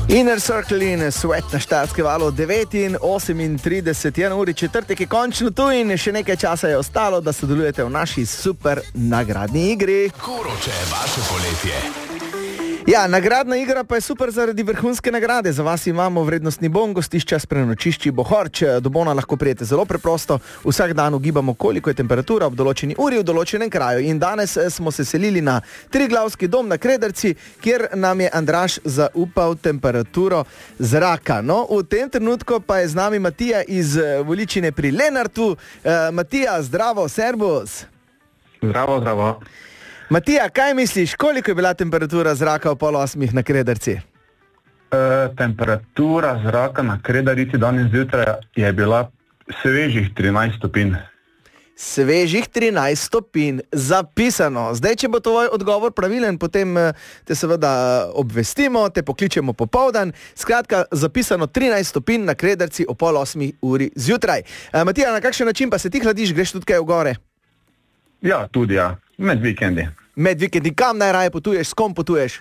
Inner Circle in Sweat na Štajerskem valu 39:38 četrtek je končno tu in še nekaj časa je ostalo, da sodelujete v naši super nagradni igri. Koroče, vaše poletje. Ja, nagradna igra pa je super zaradi vrhunske nagrade. Za vas imamo vrednostni bon, gostišča s prenočišči Bohorč. Do bona lahko prijete zelo preprosto. Vsak dan ugibamo, koliko je temperatura ob določeni uri v določenem kraju. In danes smo se selili na Triglavski dom na Krederci, kjer nam je Andraž zaupal temperaturo zraka. No, v tem trenutku pa je z nami Matija iz Voličine pri Lenartu. Matija, zdravo, servus. Zdravo, zdravo. Matija, kaj misliš, koliko je bila temperatura zraka ob 7:30 na Krederci? Temperatura zraka na Krederici danes zjutraj je bila svežih 13 stopinj. Svežih 13 stopinj, zapisano. Zdaj, če bo tvoj odgovor pravilen, potem te seveda obvestimo, te pokličemo popoldan. Skratka, zapisano 13 stopinj na Krederci ob 7:00 zjutraj. Matija, na kakšen način pa se ti hladiš, greš tudi kaj v gore? Ja, tudi ja, med vikendi. Med vikendi, kam najraje potuješ, s kom potuješ?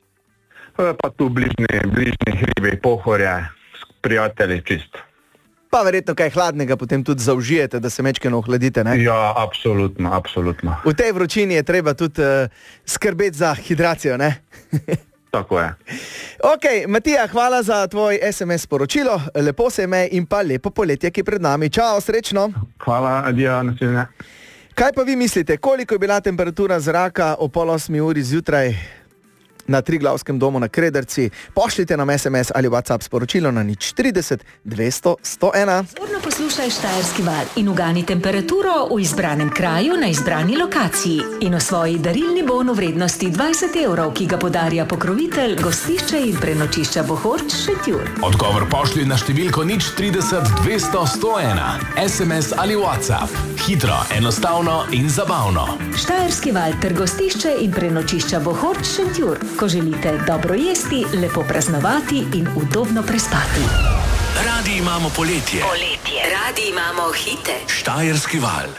Pa tu bližnji hribi, Pohorje, s prijatelji čisto. Pa verjetno kaj hladnega potem tudi zaužijete, da se mečkeno ohladite, ne? Ja, absolutno, absolutno. V tej vročini je treba tudi skrbeti za hidracijo, ne? Tako je. Ok, Matija, hvala za tvoj SMS sporočilo, lepo se me in pa lepo poletje, ki je pred nami. Čao, srečno. Hvala, adijo, naslednje. Kaj pa vi mislite, koliko je bila temperatura zraka ob 7:30 zjutraj na Triglavskem domu na Krederci? Pošljite nam SMS ali WhatsApp sporočilo na 030 200 101. Zorno poslušaj Štajerski val in ugani temperaturo v izbranem kraju na izbrani lokaciji in osvoji darilni bon v vrednosti 20 evrov, ki ga podarja pokrovitelj gostišča in prenočišča Bohorč Šentjur. Odgovor pošlji na številko 030 200 101. SMS ali WhatsApp. Hitro, enostavno in zabavno. Štajerski val ter gostišče in prenočišča Bohorč Šentjur. Ko želite dobro jesti, lepo praznovati in udobno prespati. Radi imamo poletje. Radi imamo hite. Štajerski val.